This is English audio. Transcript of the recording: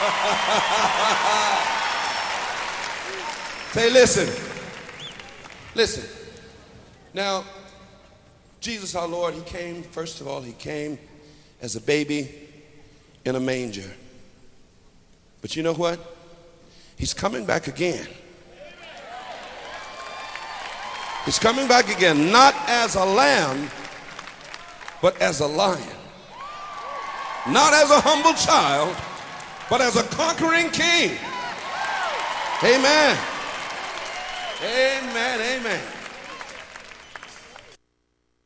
Say, listen. Listen. Now, Jesus our Lord, he came, first of all, he came as a baby in a manger. But you know what? He's coming back again. He's coming back again, not as a lamb, but as a lion. Not as a humble child, but as a conquering king. Amen. Amen, amen.